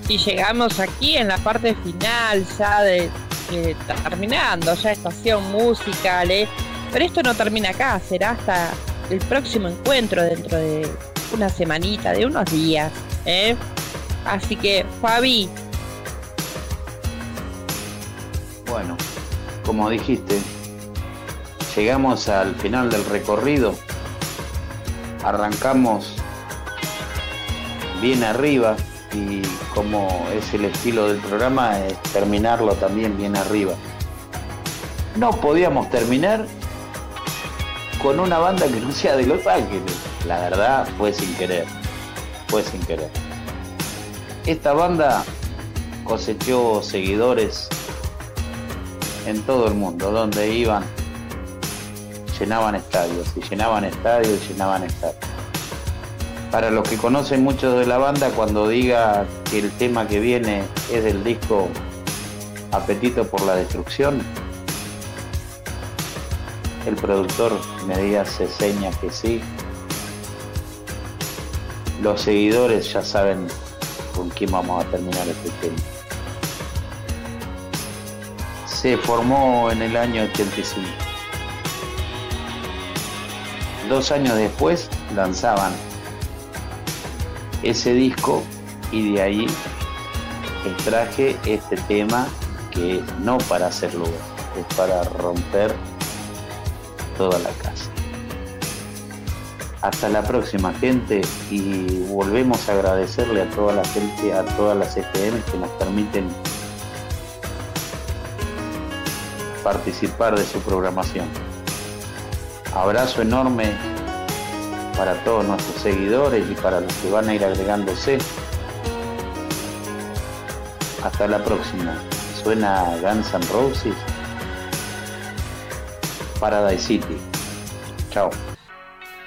Y llegamos aquí en la parte final ya terminando ya estación musical, ¿eh? Pero esto no termina acá, será hasta el próximo encuentro dentro de una semanita, de unos días, ¿eh? Así que, Fabi. Bueno, como dijiste, llegamos al final del recorrido. Arrancamos bien arriba y como es el estilo del programa, es terminarlo también bien arriba. No podíamos terminar con una banda que no sea de Los Ángeles. La verdad, fue sin querer. Esta banda cosechó seguidores en todo el mundo. Donde iban, llenaban estadios. Para los que conocen mucho de la banda, cuando diga que el tema que viene es del disco Apetito por la Destrucción, el productor me hace señas que sí. Los seguidores ya saben con quién vamos a terminar este tema. Se formó en el año 85. 2 años después lanzaban ese disco y de ahí extraje este tema que es no para hacer lugar, es para romper toda la casa. Hasta la próxima, gente, y volvemos a agradecerle a toda la gente, a todas las FM que nos permiten participar de su programación. Abrazo enorme para todos nuestros seguidores y para los que van a ir agregándose. Hasta la próxima. Suena Guns N' Roses, Paradise City. Chao.